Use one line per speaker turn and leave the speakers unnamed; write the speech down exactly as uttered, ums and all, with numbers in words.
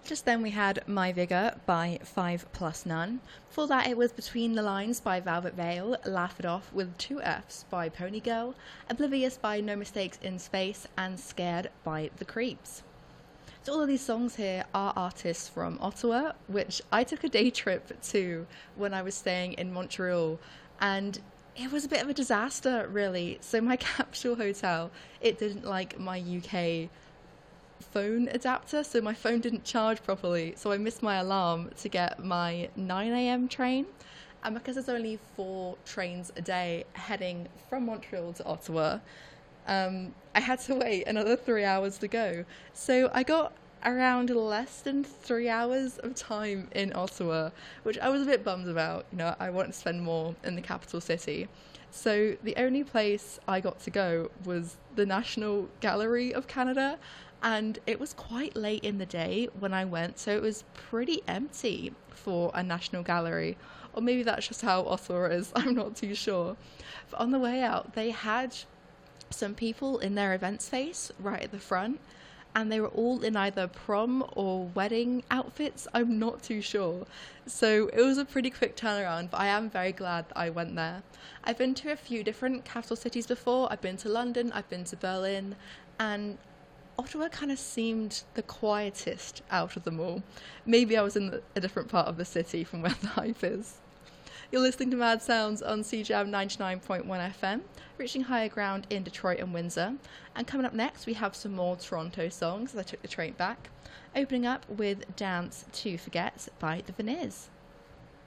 Just then we had My Vigor by Five Plus None. Before that it was Between the Lines by Velvet Veil, Laugh It Off with Two F's by Pony Girl, Oblivious by No Mistakes in Space, and Scared by The Creeps. So all of these songs here are artists from Ottawa, which I took a day trip to when I was staying in Montreal, and it was a bit of a disaster, really. So my capsule hotel, it didn't like my U K phone adapter, so my phone didn't charge properly, so I missed my alarm to get my nine a.m. train. And because there's only four trains a day heading from Montreal to Ottawa, um, I had to wait another three hours to go. So I got around less than three hours of time in Ottawa, which I was a bit bummed about. You know, I wanted to spend more in the capital city. So the only place I got to go was the National Gallery of Canada, and it was quite late in the day when I went, so it was pretty empty for a National Gallery. Or maybe that's just how Ottawa is, I'm not too sure. But on the way out, they had some people in their event space right at the front, and they were all in either prom or wedding outfits, I'm not too sure. So it was a pretty quick turnaround, but I am very glad that I went there. I've been to a few different capital cities before. I've been to London, I've been to Berlin, and Ottawa kind of seemed the quietest out of them all. Maybe I was in a different part of the city from where the hype is. You're listening to Mad Sounds on C J A M ninety-nine point one F M, reaching higher ground in Detroit and Windsor. And coming up next, we have some more Toronto songs as I took the train back, opening up with Dance to Forget by The Veneers.